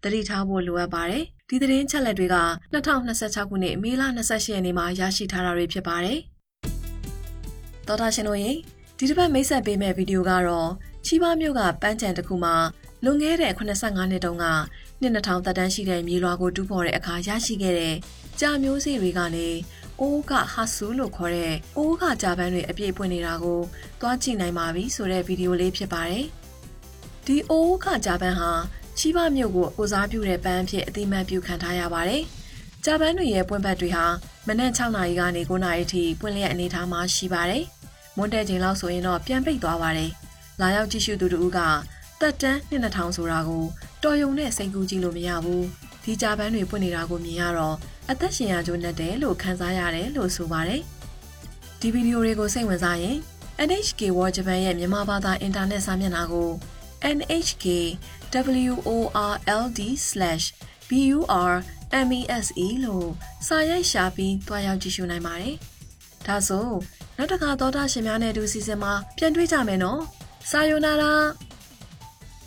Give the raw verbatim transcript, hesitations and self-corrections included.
သတိထားဖို့လိုအပ်ပါတယ်။ဒီသတင်းချက်လက်တွေက၂၀၂၆ခုနှစ်မေလ၂၈ရက်နေ့မှာရရှိထားတာတွေဖြစ်ပါတယ်။သောတာရှင်တို့ရေဒီတစ်ပတ်မိတ်ဆက်ပေးမယ့်ဗီဒီယိုကတော့ချီးပါမြို့ကပန်းချံတစ်ခုမှာလွန်ခဲ့တဲ့eighty-fiveနှစ်တုန်းကနှစ်two thousandသက်တမ်းရှိတဲ့မြေလွှာကိုတူးဖော်တဲ့အခါရရှိခဲ့တဲ့ကြာမျိုးစေ့တွေကနေအိုးကဟာဆူလို့ခေါ်တဲ့အိုးကကြာပန်းတွေအပြည့်ပွင့်နေတာကိုသွားကြည့်နိုင်ပါပြီဆိုတဲ့ဗီဒီယိုလေးဖြစ်ပါတယ်။ဒီအိုးကကြာပန်းဟာချီးပါမြို့ကိုကိုစားပြုတဲ့ပန်းအဖြစ်အသိမှတ်ပြုခံထားရပါတယ်။ကြာပန်းတွေရဲ့ပွင့်ဘက်တွေဟာမနက်sixနာရီကနေnineနာရီထိပွင့်လျက်အနေထားမှာရှိပါတယ်။မွန်းတဲ့ချိန်လောက်ဆိုရင်တော့ပြန်ပိတ်သွားပါတယ်။လာရောက်ကြည့်ရှုသူတို့ကတက်တန်းနှစ်two thousandဆိုတာကိုတော်ယုံနဲ့စိတ်ကူးကြည့်လို့မရဘူး။ဒီကြာပန်းတွေပွင့်နေတာကိုမြင်ရတော့အသက်ရှင်ရကြိုးနဲ့တယ်လို့ခန်းစားရတယ်လို့ဆိုပါတယ်။ဒီဗီဒီယိုတွေကိုစိတ်ဝင်စားရင် N H K World Japan ရဲ့မြန်မာဘာသာအင်တာနက်စာမျက်နှာကို N H K world slash burmese လို့စာရိုက်ရှာပြီးတွားရောက်ကြည့်ရှုနိုင်ပါတယ်။ဒါဆိုနောက်တစ်ခါသောတာရှင်များနဲ့အတူစီစဉ်မှာပြန်တွေ့ကြမယ်နော်။စာယိုနာရာ